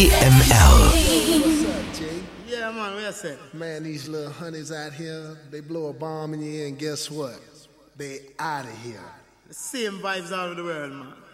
Yeah, man, what you say? Man, these little honeys out here, they blow a bomb in your ear and guess what? They out of here. The same vibes all over the world, man.